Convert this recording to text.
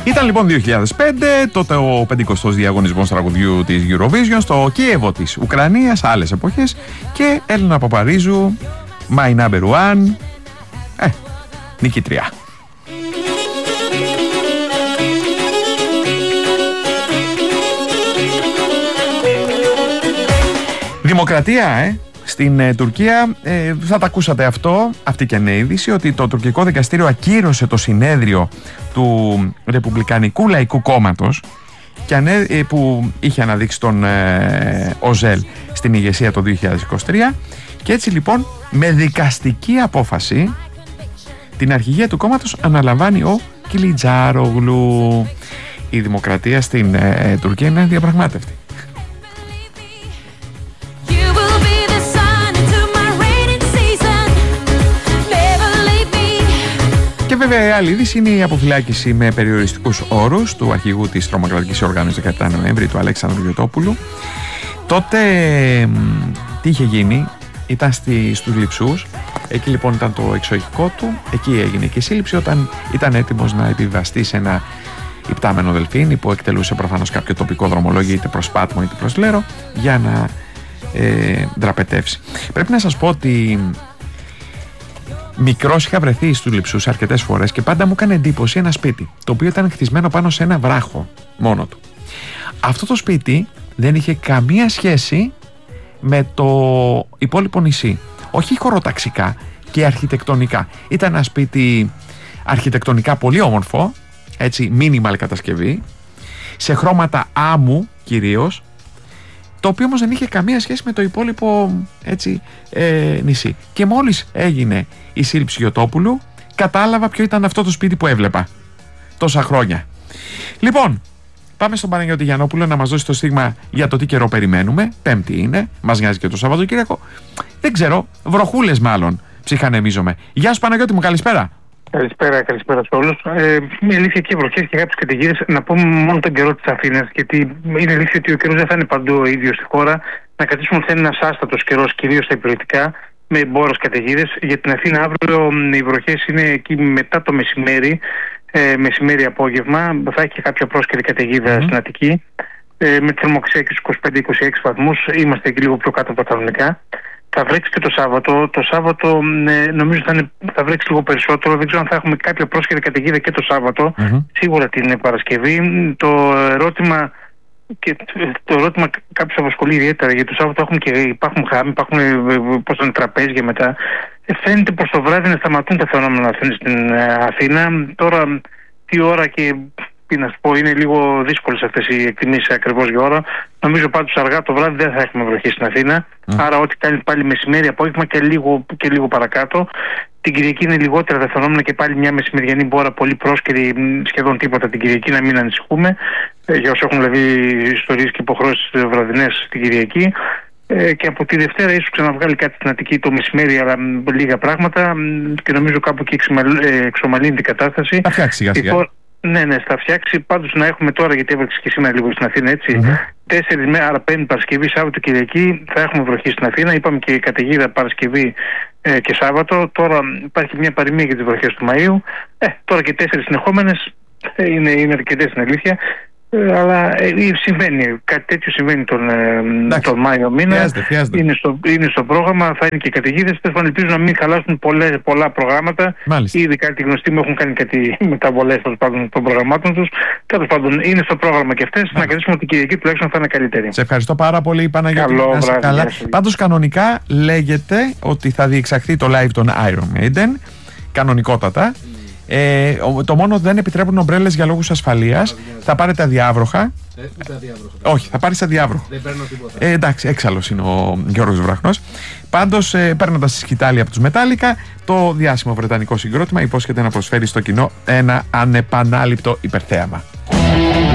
Ήταν λοιπόν 2005, τότε ο 50ος διαγωνισμός τραγουδιού της Eurovision στο Κίεβο της Ουκρανίας, άλλες εποχές, και Έλληνα Παπαρίζου, My Number One, νικήτρια. Δημοκρατία, στην Τουρκία, θα τα ακούσατε αυτό, αυτή και είναι είδηση, ότι το τουρκικό δικαστήριο ακύρωσε το συνέδριο του Ρεπουμπλικανικού Λαϊκού Κόμματος που είχε αναδείξει τον Οζέλ στην ηγεσία το 2023, και έτσι λοιπόν με δικαστική απόφαση την αρχηγία του κόμματος αναλαμβάνει ο Κιλιτζάρογλου. Η δημοκρατία στην Τουρκία είναι διαπραγμάτευτη. Και βέβαια η άλλη είδηση είναι η αποφυλάκηση με περιοριστικούς όρους του αρχηγού της τρομοκρατικής οργάνωσης 17 Νοέμβρη, του Αλέξανδρου Γιωτόπουλου. Τότε τι είχε γίνει? Ήταν στους Λειψούς, εκεί λοιπόν ήταν το εξοχικό του, εκεί έγινε και η σύλληψη όταν ήταν έτοιμος να επιβιβαστεί σε ένα υπτάμενο δελφίνι που εκτελούσε προφανώς κάποιο τοπικό δρομολόγιο, είτε προς Πάτμο είτε προς Λέρο, για να δραπετεύσει. Πρέπει να σας πω ότι μικρός είχα βρεθεί στους Λειψούς αρκετές φορές και πάντα μου έκανε εντύπωση ένα σπίτι το οποίο ήταν χτισμένο πάνω σε ένα βράχο μόνο του. Αυτό το σπίτι δεν είχε καμία σχέση με το υπόλοιπο νησί, όχι χωροταξικά και αρχιτεκτονικά. Ήταν ένα σπίτι αρχιτεκτονικά πολύ όμορφο, έτσι minimal κατασκευή, σε χρώματα άμμου κυρίως, το οποίο όμως δεν είχε καμία σχέση με το υπόλοιπο νησί. Και μόλις έγινε η σύλληψη Γιωτόπουλου, κατάλαβα ποιο ήταν αυτό το σπίτι που έβλεπα τόσα χρόνια. Λοιπόν, πάμε στον Παναγιώτη Γιαννόπουλο να μας δώσει το στίγμα για το τι καιρό περιμένουμε. Πέμπτη είναι, μας νοιάζει και το Σαββατοκύριακο. Δεν ξέρω, βροχούλες μάλλον ψυχανεμίζομαι. Γεια σου Παναγιώτη μου, καλησπέρα. Καλησπέρα σε όλους. Είναι αλήθεια και βροχές και κάποιες καταιγίδες. Να πούμε μόνο τον καιρό της Αθήνας, γιατί είναι αλήθεια ότι ο καιρός δεν θα είναι παντού ο ίδιος στη χώρα. Να κρατήσουμε ότι θα είναι ένας άστατος καιρός, κυρίως στα υπηρετικά, με μπόρες καταιγίδες. Για την Αθήνα αύριο οι βροχές είναι εκεί μετά το μεσημέρι, μεσημέρι-απόγευμα. Θα έχει και κάποια πρόσκαιρη καταιγίδα στην Αττική. Με τη θερμοκρασία και στους 25-26 βαθμούς. Είμαστε εκεί λίγο πιο κάτω από τα κανονικά. Θα βρέξει και το Σάββατο. Το Σάββατο νομίζω θα βρέξει λίγο περισσότερο. Δεν ξέρω αν θα έχουμε κάποια πρόσχερη καταιγίδα και το Σάββατο. Σίγουρα την Παρασκευή. Το ερώτημα κάποιος απασχολεί ιδιαίτερα, γιατί το Σάββατο υπάρχουν χάμοι, υπάρχουν τραπέζια μετά. Φαίνεται προς το βράδυ να σταματούν τα φαινόμενα στην Αθήνα. Τώρα τι ώρα και τι να σου πω, είναι λίγο δύσκολες αυτές οι εκτιμήσεις ακριβώς για ώρα. Νομίζω πάντως αργά το βράδυ δεν θα έχουμε βροχή στην Αθήνα. Άρα ό,τι κάνει πάλι μεσημέρι, απόγευμα και λίγο παρακάτω. Την Κυριακή είναι λιγότερα τα φαινόμενα και πάλι μια μεσημεριανή μπόρα πολύ πρόσκαιρη, σχεδόν τίποτα την Κυριακή, να μην ανησυχούμε. Για όσοι έχουν δηλαδή ιστορίες και υποχρεώσεις βραδινές την Κυριακή. Και από τη Δευτέρα ίσως ξαναβγάλει κάτι στην Αττική το μεσημέρι, αλλά λίγα πράγματα. Και νομίζω κάπου εκεί εξομαλύνει την κατάσταση. Θα φτιάξει σιγά-σιγά. Ναι, θα φτιάξει. Πάντως να έχουμε τώρα, γιατί έβρεξε και σήμερα λίγο στην Αθήνα, έτσι. 4 μέρες, άρα Πέμπτη, Παρασκευή, Σάββατο, Κυριακή θα έχουμε βροχή στην Αθήνα. Είπαμε και καταιγίδα Παρασκευή και Σάββατο. Τώρα υπάρχει μια παροιμία για τις βροχές του Μαΐου. Τώρα και 4 συνεχόμενες είναι αρκετές στην αλήθεια. Αλλά συμβαίνει, κάτι τέτοιο συμβαίνει τον Μάιο μήνα. Χρειάζεται. Είναι στο πρόγραμμα, θα είναι και καταιγίδες. Ελπίζω να μην χαλάσουν πολλά προγράμματα. Μάλιστα. Ήδη κάτι γνωστοί μου έχουν κάνει κάτι μεταβολές των προγραμμάτων τους. Τέλος πάντων, είναι στο πρόγραμμα και αυτές. Να κρατήσουμε ότι η Κυριακή τουλάχιστον θα είναι καλύτερη. Σε ευχαριστώ πάρα πολύ, Παναγιώτη. Καλό. Πάντως, κανονικά λέγεται ότι θα διεξαχθεί το live των Iron Maiden. Κανονικότατα. Το μόνο δεν επιτρέπουν ομπρέλες για λόγους ασφαλείας. Θα πάρετε αδιάβροχα. Όχι, θα πάρεις αδιάβροχο. Δεν παίρνω τίποτα. Εντάξει, έξαλλος είναι ο Γιώργος Βραχνός. Πάντως, παίρνοντας τη σκητάλη από τους Μετάλλικα, το διάσημο βρετανικό συγκρότημα υπόσχεται να προσφέρει στο κοινό ένα ανεπανάληπτο υπερθέαμα.